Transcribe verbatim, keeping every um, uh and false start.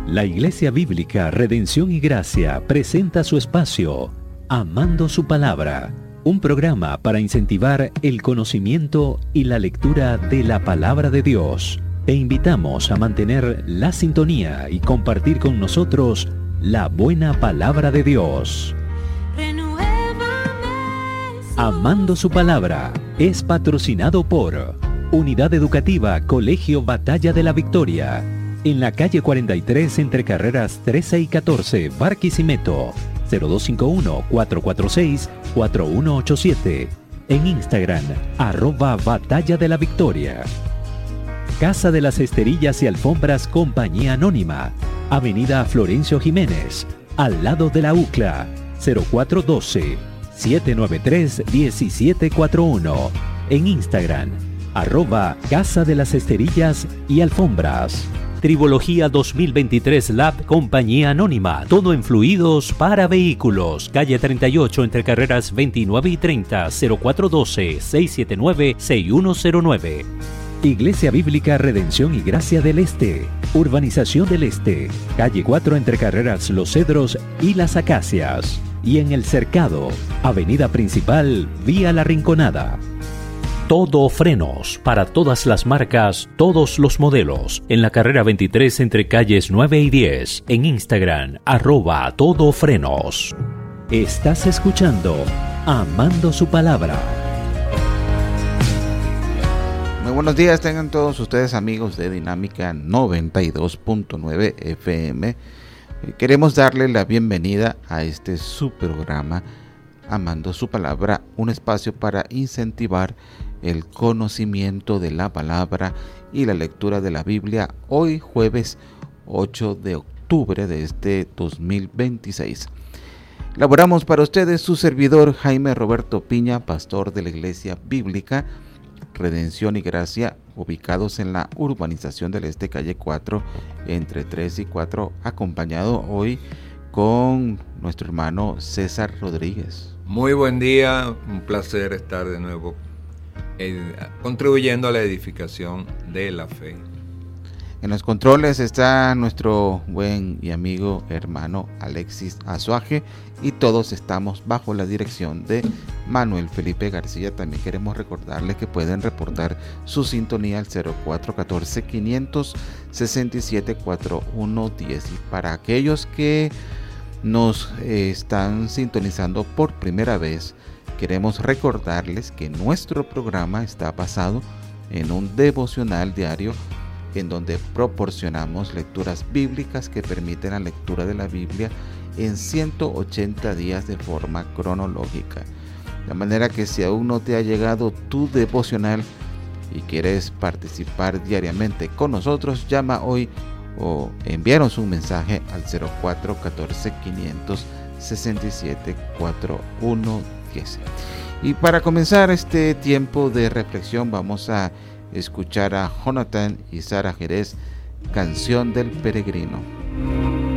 La Iglesia Bíblica Redención y Gracia presenta su espacio Amando su Palabra, un programa para incentivar el conocimiento y la lectura de la Palabra de Dios. Te invitamos a mantener la sintonía y compartir con nosotros la buena Palabra de Dios. Amando su Palabra es patrocinado por Unidad Educativa Colegio Batalla de la Victoria, en la calle cuarenta y tres entre carreras trece y catorce, Barquisimeto, cero dos cinco uno, cuatro cuatro seis, cuatro uno ocho siete. En Instagram, arroba Batalla de la Victoria. Casa de las Esterillas y Alfombras Compañía Anónima, Avenida Florencio Jiménez, al lado de la U C L A, cero cuatro uno dos, siete nueve tres, uno siete cuatro uno. En Instagram, arroba Casa de las Esterillas y Alfombras. Tribología dos mil veintitrés Lab Compañía Anónima, todo en fluidos para vehículos, calle treinta y ocho entre carreras veintinueve y treinta, cero cuatro uno dos, seis siete nueve, seis uno cero nueve. Iglesia Bíblica Redención y Gracia del Este, Urbanización del Este, calle cuatro entre carreras Los Cedros y Las Acacias, y en El Cercado, avenida principal, vía La Rinconada. Todo Frenos, para todas las marcas, todos los modelos, en la carrera veintitrés entre calles nueve y diez, en Instagram, arroba Todo Frenos. Estás escuchando Amando su Palabra. Muy buenos días, tengan todos ustedes amigos de Dinámica noventa y dos punto nueve F M. Queremos darle la bienvenida a este su programa Amando su Palabra, un espacio para incentivar el conocimiento de la palabra y la lectura de la Biblia, hoy jueves ocho de octubre de este dos mil veintiséis. Laboramos para ustedes su servidor Jaime Roberto Piña, pastor de la Iglesia Bíblica Redención y Gracia, ubicados en la Urbanización del Este, calle cuatro, entre tres y cuatro, acompañado hoy con nuestro hermano César Rodríguez. Muy buen día, un placer estar de nuevo eh, contribuyendo a la edificación de la fe. En los controles está nuestro buen y amigo hermano Alexis Azuaje, y todos estamos bajo la dirección de Manuel Felipe García. También queremos recordarles que pueden reportar su sintonía al cero cuatro uno cuatro, cinco seis siete, cuatro uno uno cero. Y para aquellos que nos eh, están sintonizando por primera vez, queremos recordarles que nuestro programa está basado en un devocional diario en donde proporcionamos lecturas bíblicas que permiten la lectura de la Biblia en ciento ochenta días de forma cronológica. De manera que si aún no te ha llegado tu devocional y quieres participar diariamente con nosotros, llama hoy o envíanos un mensaje al cero cuatro uno cuatro, cinco seis siete, cuatro uno uno cero. Y para comenzar este tiempo de reflexión vamos a escuchar a Jonathan y Sara Jerez, Canción del Peregrino.